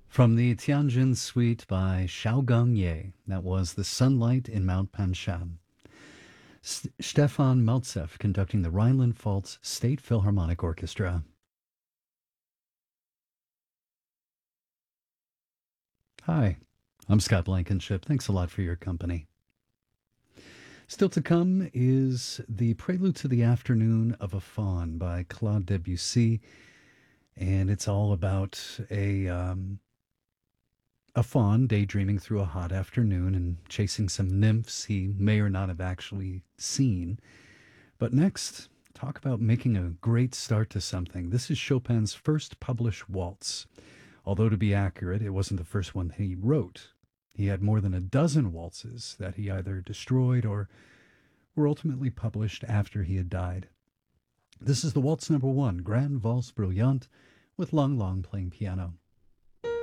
From the Tianjin Suite by Xiaogang Ye, that was The Sunlight in Mount Panshan. Stefan Maltsev conducting the Rhineland-Pfalz State Philharmonic Orchestra. Hi, I'm Scott Blankenship. Thanks a lot for your company. Still to come is the Prelude to the Afternoon of a Faun by Claude Debussy, and it's all about a faun daydreaming through a hot afternoon and chasing some nymphs he may or not have actually seen. But next, talk about making a great start to something. This is Chopin's first published waltz. Although, to be accurate, it wasn't the first one he wrote. He had more than a dozen waltzes that he either destroyed or were ultimately published after he had died. This is the waltz number one, Grande Valse Bruyante, with Lang Lang playing piano.